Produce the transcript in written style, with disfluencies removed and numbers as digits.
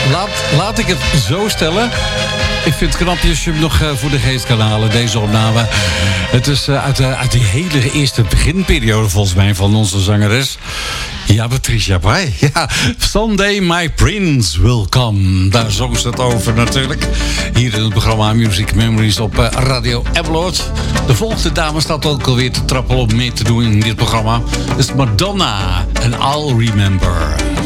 laat ik het zo stellen. Ik vind het knap als je hem nog voor de geest kan halen, deze opname. Het is uit die hele eerste beginperiode volgens mij van onze zangeres. Ja, Patricia Pai. Ja, Someday My Prince Will Come. Daar zong ze het over natuurlijk. Hier in het programma Music Memories op Radio Emmeloord. De volgende dame staat ook alweer te trappelen om mee te doen in dit programma. Dat is Madonna en I'll Remember.